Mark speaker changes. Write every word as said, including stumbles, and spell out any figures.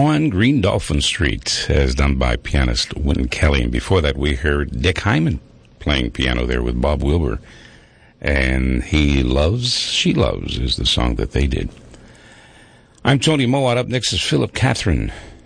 Speaker 1: one, Green Dolphin Street, as done by pianist Wynton Kelly. And before that, we heard Dick Hyman playing piano there with Bob Wilber. And He Loves, She Loves is the song that they did. I'm Tony Mowat. Up next is Philip Catherine.